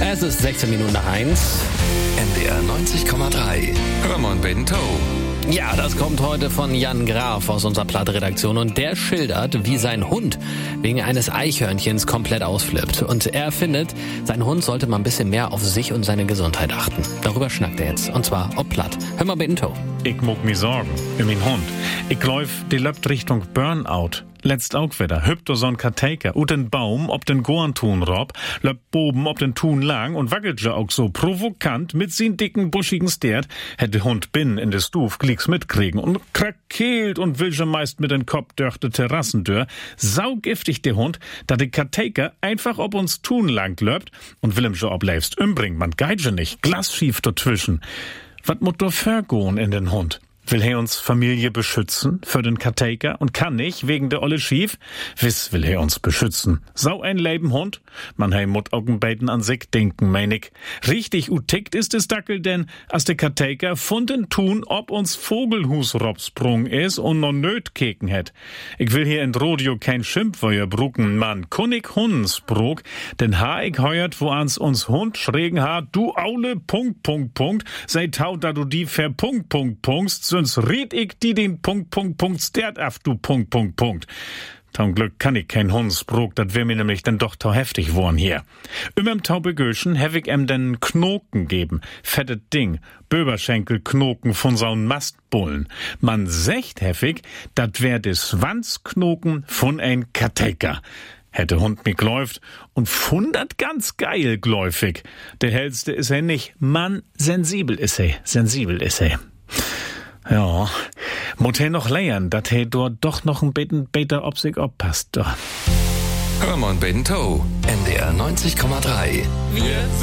Es ist 16 Minuten nach 1. NDR 90,3. Hör mal Bento. Ja, das kommt heute von Jan Graf aus unserer Platte-Redaktion und der schildert, wie sein Hund wegen eines Eichhörnchens komplett ausflippt. Und er findet, sein Hund sollte mal ein bisschen mehr auf sich und seine Gesundheit achten. Darüber schnackt er jetzt, und zwar ob platt. Hör mal Bento. Ich muck mi Sorgen um min Hund. Ich läuf, die löpt Richtung Burnout. Letzt auch wieder, hüpft so'n Karteiker, ut den Baum ob den Gorntun rob, löpt boben ob den Tun lang und wackelt ja auch so provokant mit sin dicken, buschigen Stert, hätte Hund bin in de Stuf glicks mitkriegen und krakeelt und will schon meist mit den Kopf durch de Terrassentür. Saugiftig der Hund, da de Karteiker einfach ob uns Tun lang löpt und will ihm schon obleifst umbringen, man geit schon nicht, glasschief dazwischen. Wat mut do vergoen in den Hund? Will er uns Familie beschützen für den Karteiker und kann nicht wegen der olle Schief? Wiss will er uns beschützen. Sau ein Leben Hund? Man hei mut Augenbeiten an sich denken, mein ich. Richtig utickt ist es Dackel, denn als der Karteiker funden tun, ob uns Vogelhus robsprung is und no nöt keken het. Ich will hier in Rodeo kein Schimpfweuer brucken, man kunnig Hundsbrug, denn ha ich heuert, wo ans uns Hund schrägen ha, du Aule, Punkt, sei tau, da du die sonst riet ich die den Stert af, du Punkt. Zum Glück kann ich kein Hundsbrug, dat wär mir nämlich dann doch tau heftig worn hier. Im Taubegöschen hev ich den Knoken geben, fettet Ding, Böberschenkelknoken von saun Mastbullen. Man secht heftig, dat wär des Schwanzknoken von ein Karteiker. Hätte Hund mich läuft und fundert ganz geil gläufig. Der hellste is er nicht, Mann, sensibel is er. Ja, mut he noch lernen, dat he dort doch noch ein bisschen besser ob sich oppasst. Hör mal Bento. NDR 90,3.